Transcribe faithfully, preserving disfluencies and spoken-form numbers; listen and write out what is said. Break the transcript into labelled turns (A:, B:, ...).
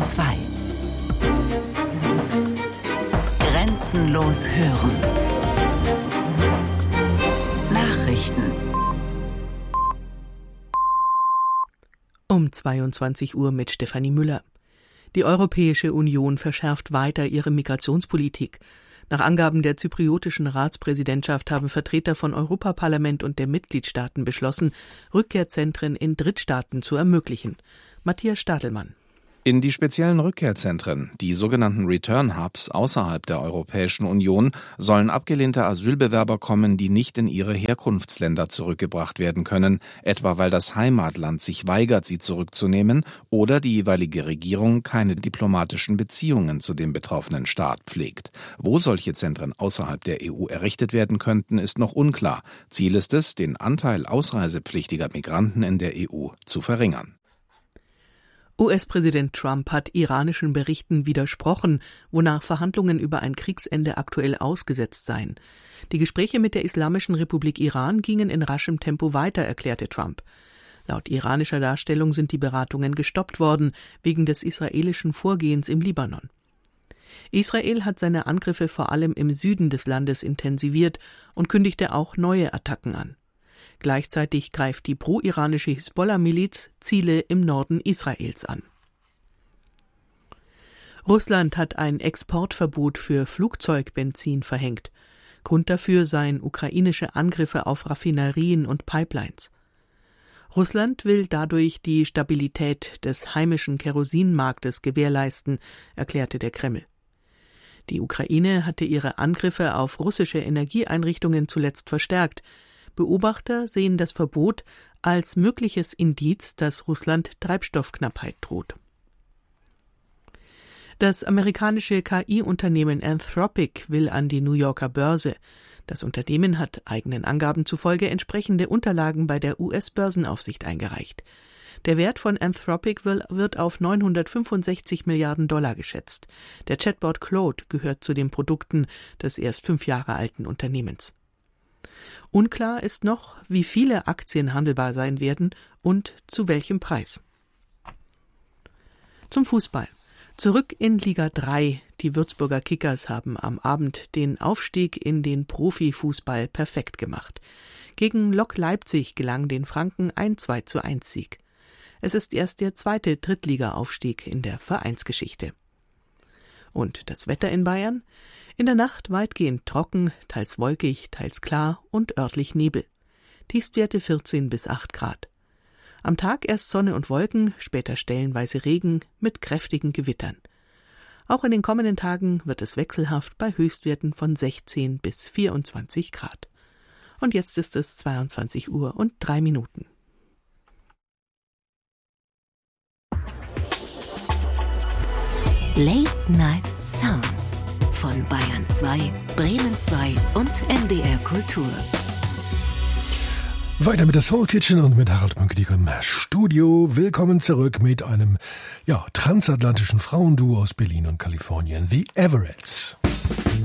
A: zwei. Grenzenlos hören. Nachrichten.
B: Um zweiundzwanzig Uhr mit Stefanie Müller. Die Europäische Union verschärft weiter ihre Migrationspolitik. Nach Angaben der zypriotischen Ratspräsidentschaft haben Vertreter von Europaparlament und der Mitgliedstaaten beschlossen, Rückkehrzentren in Drittstaaten zu ermöglichen. Matthias Stadelmann.
C: In die speziellen Rückkehrzentren, die sogenannten Return Hubs außerhalb der Europäischen Union, sollen abgelehnte Asylbewerber kommen, die nicht in ihre Herkunftsländer zurückgebracht werden können, etwa weil das Heimatland sich weigert, sie zurückzunehmen oder die jeweilige Regierung keine diplomatischen Beziehungen zu dem betroffenen Staat pflegt. Wo solche Zentren außerhalb der E U errichtet werden könnten, ist noch unklar. Ziel ist es, den Anteil ausreisepflichtiger Migranten in der E U zu verringern.
B: U S-Präsident Trump hat iranischen Berichten widersprochen, wonach Verhandlungen über ein Kriegsende aktuell ausgesetzt seien. Die Gespräche mit der Islamischen Republik Iran gingen in raschem Tempo weiter, erklärte Trump. Laut iranischer Darstellung sind die Beratungen gestoppt worden, wegen des israelischen Vorgehens im Libanon. Israel hat seine Angriffe vor allem im Süden des Landes intensiviert und kündigte auch neue Attacken an. Gleichzeitig greift die pro-iranische Hisbollah-Miliz Ziele im Norden Israels an. Russland hat ein Exportverbot für Flugzeugbenzin verhängt. Grund dafür seien ukrainische Angriffe auf Raffinerien und Pipelines. Russland will dadurch die Stabilität des heimischen Kerosinmarktes gewährleisten, erklärte der Kreml. Die Ukraine hatte ihre Angriffe auf russische Energieeinrichtungen zuletzt verstärkt. Beobachter sehen das Verbot als mögliches Indiz, dass Russland Treibstoffknappheit droht. Das amerikanische K I-Unternehmen Anthropic will an die New Yorker Börse. Das Unternehmen hat eigenen Angaben zufolge entsprechende Unterlagen bei der U S-Börsenaufsicht eingereicht. Der Wert von Anthropic wird auf neunhundertfünfundsechzig Milliarden Dollar geschätzt. Der Chatbot Claude gehört zu den Produkten des erst fünf Jahre alten Unternehmens. Unklar ist noch, wie viele Aktien handelbar sein werden und zu welchem Preis. Zum Fußball. Zurück in Liga drei. Die Würzburger Kickers haben am Abend den Aufstieg in den Profifußball perfekt gemacht. Gegen Lok Leipzig gelang den Franken ein zwei zu eins Sieg. Es ist erst der zweite Drittliga-Aufstieg in der Vereinsgeschichte. Und das Wetter in Bayern? In der Nacht weitgehend trocken, teils wolkig, teils klar und örtlich Nebel. Tiefstwerte vierzehn bis acht Grad. Am Tag erst Sonne und Wolken, später stellenweise Regen mit kräftigen Gewittern. Auch in den kommenden Tagen wird es wechselhaft bei Höchstwerten von sechzehn bis vierundzwanzig Grad. Und jetzt ist es zweiundzwanzig Uhr und drei Minuten.
A: Late Night Sounds von Bayern zwei, Bremen zwei und M D R Kultur.
D: Weiter mit der Soul Kitchen und mit Harald Mönke im Studio. Willkommen zurück mit einem ja, transatlantischen Frauenduo aus Berlin und Kalifornien, The Everetts.